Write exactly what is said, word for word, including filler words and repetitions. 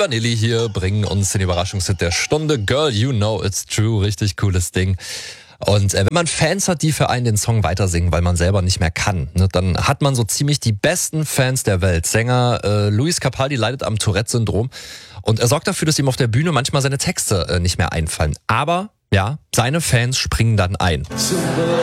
Vanilli hier bringen uns den Überraschungshit der Stunde. Girl, you know it's true. Richtig cooles Ding. Und äh, wenn man Fans hat, die für einen den Song weitersingen, weil man selber nicht mehr kann, ne, dann hat man so ziemlich die besten Fans der Welt. Sänger äh, Luis Capaldi leidet am Tourette-Syndrom und er sorgt dafür, dass ihm auf der Bühne manchmal seine Texte äh, nicht mehr einfallen. Aber ja, seine Fans springen dann ein.